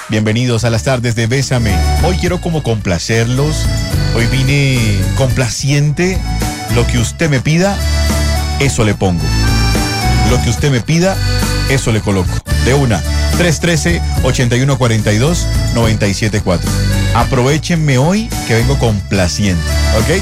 Bienvenidos a las tardes de Bésame. Hoy quiero como complacerlos. Hoy vine complaciente. Lo que usted me pida, eso le pongo. Lo que usted me pida, eso le coloco. De una, 313-8142-974. Aprovechenme hoy que vengo complaciente, ¿ok?